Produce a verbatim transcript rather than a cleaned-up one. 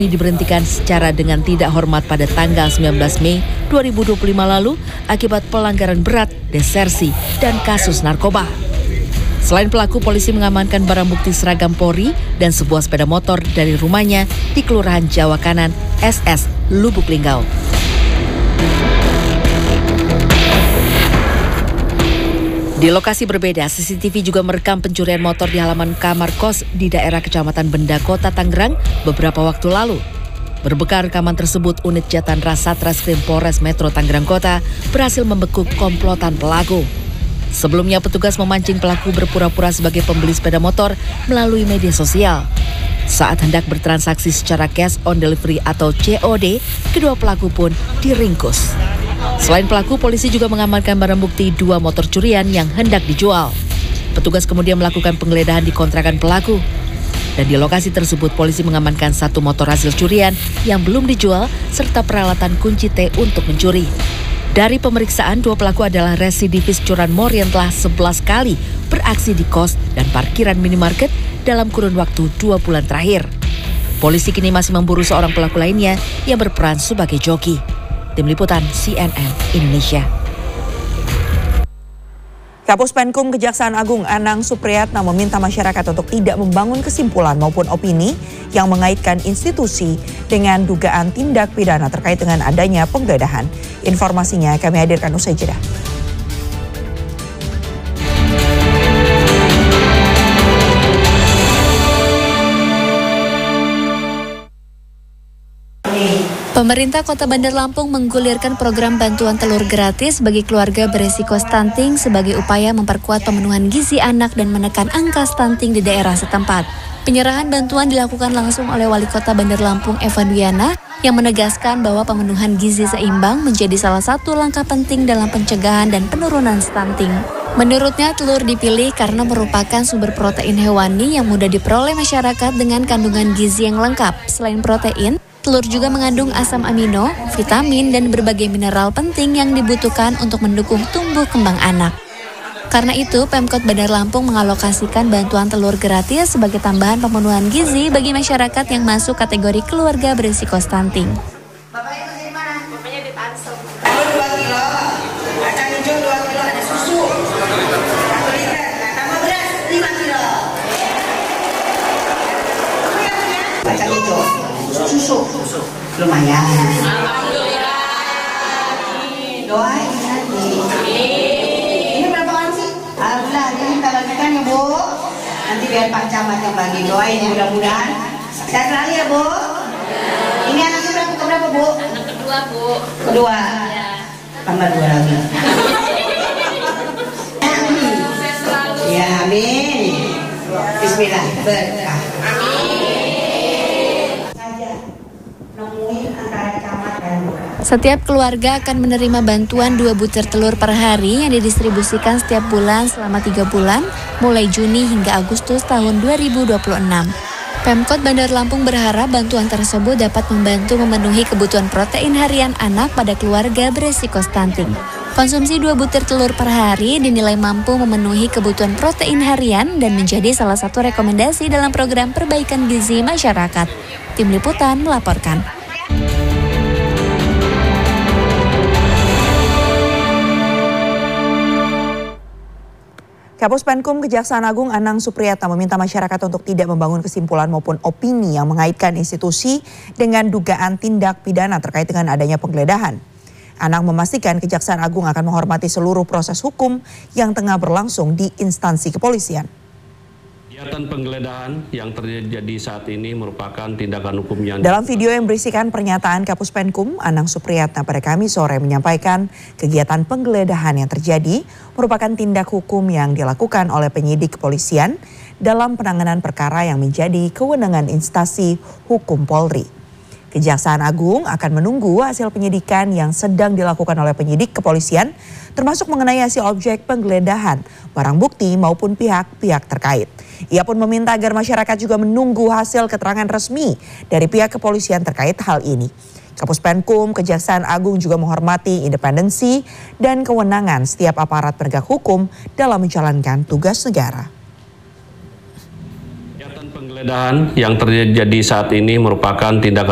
diberhentikan secara dengan tidak hormat pada tanggal sembilan belas Mei dua ribu dua puluh lima lalu akibat pelanggaran berat, desersi, dan kasus narkoba. Selain pelaku, polisi mengamankan barang bukti seragam Polri dan sebuah sepeda motor dari rumahnya di Kelurahan Jawa Kanan, S S, Lubuk Linggau. Di lokasi berbeda, C C T V juga merekam pencurian motor di halaman kamar kos di daerah Kecamatan Benda, Kota Tangerang beberapa waktu lalu. Berbekal rekaman tersebut, unit Jatan Ras Satreskrim Polres Metro Tangerang Kota berhasil membekuk komplotan pelaku. Sebelumnya, petugas memancing pelaku berpura-pura sebagai pembeli sepeda motor melalui media sosial. Saat hendak bertransaksi secara cash on delivery atau C O D, kedua pelaku pun diringkus. Selain pelaku, polisi juga mengamankan barang bukti dua motor curian yang hendak dijual. Petugas kemudian melakukan penggeledahan di kontrakan pelaku. Dan di lokasi tersebut, polisi mengamankan satu motor hasil curian yang belum dijual, serta peralatan kunci T untuk mencuri. Dari pemeriksaan, dua pelaku adalah residivis curanmor yang telah sebelas kali beraksi di kos dan parkiran minimarket dalam kurun waktu dua bulan terakhir. Polisi kini masih memburu seorang pelaku lainnya yang berperan sebagai joki. Tim Liputan C N N Indonesia. Kapus Penkum Kejaksaan Agung Anang Supriyatna meminta masyarakat untuk tidak membangun kesimpulan maupun opini yang mengaitkan institusi dengan dugaan tindak pidana terkait dengan adanya penggeledahan. Informasinya kami hadirkan usai jeda. Pemerintah Kota Bandar Lampung menggulirkan program bantuan telur gratis bagi keluarga beresiko stunting sebagai upaya memperkuat pemenuhan gizi anak dan menekan angka stunting di daerah setempat. Penyerahan bantuan dilakukan langsung oleh Wali Kota Bandar Lampung Eva Duyana yang menegaskan bahwa pemenuhan gizi seimbang menjadi salah satu langkah penting dalam pencegahan dan penurunan stunting. Menurutnya, telur dipilih karena merupakan sumber protein hewani yang mudah diperoleh masyarakat dengan kandungan gizi yang lengkap. Selain protein, telur juga mengandung asam amino, vitamin, dan berbagai mineral penting yang dibutuhkan untuk mendukung tumbuh kembang anak. Karena itu, Pemkot Bandar Lampung mengalokasikan bantuan telur gratis sebagai tambahan pemenuhan gizi bagi masyarakat yang masuk kategori keluarga berisiko stunting. Bapaknya kerja di mana? Bapaknya di Tangsel. Telur dua kilo, kacang hijau dua kilo, ada susu satu liter, tambah beras lima kilo. Kacang hijau. Susu, susu, lumayan. Alhamdulillah. Doain nanti. Ini berapa orang sih? Alhamdulillah, ini kita bagikan ya Bu. Nanti biar Pak Camat yang bagi, doain mudah-mudahan. Sehat selalu ya Bu. Ini anaknya berapa berapa Bu? Anak kedua Bu. Kedua. Ya. Tambah dua lagi. Ya amin. Bismillah berkah. Setiap keluarga akan menerima bantuan dua butir telur per hari yang didistribusikan setiap bulan selama tiga bulan, mulai Juni hingga Agustus tahun dua ribu dua puluh enam. Pemkot Bandar Lampung berharap bantuan tersebut dapat membantu memenuhi kebutuhan protein harian anak pada keluarga beresiko stunting. Konsumsi dua butir telur per hari dinilai mampu memenuhi kebutuhan protein harian dan menjadi salah satu rekomendasi dalam program perbaikan gizi masyarakat. Tim Liputan melaporkan. Kapus Penkum Kejaksaan Agung Anang Supriyatna meminta masyarakat untuk tidak membangun kesimpulan maupun opini yang mengaitkan institusi dengan dugaan tindak pidana terkait dengan adanya penggeledahan. Anang memastikan Kejaksaan Agung akan menghormati seluruh proses hukum yang tengah berlangsung di instansi kepolisian. Kegiatan penggeledahan yang terjadi saat ini merupakan tindakan hukum yang... Dalam video yang berisikan pernyataan Kapus Penkum, Anang Supriyatna pada Kamis sore menyampaikan kegiatan penggeledahan yang terjadi merupakan tindak hukum yang dilakukan oleh penyidik kepolisian dalam penanganan perkara yang menjadi kewenangan instansi hukum Polri. Kejaksaan Agung akan menunggu hasil penyidikan yang sedang dilakukan oleh penyidik kepolisian, termasuk mengenai hasil objek penggeledahan, barang bukti maupun pihak-pihak terkait. Ia pun meminta agar masyarakat juga menunggu hasil keterangan resmi dari pihak kepolisian terkait hal ini. Kapus Penkum Kejaksaan Agung juga menghormati independensi dan kewenangan setiap aparat penegak hukum dalam menjalankan tugas negara. Kegiatan penggeledahan yang terjadi saat ini merupakan tindakan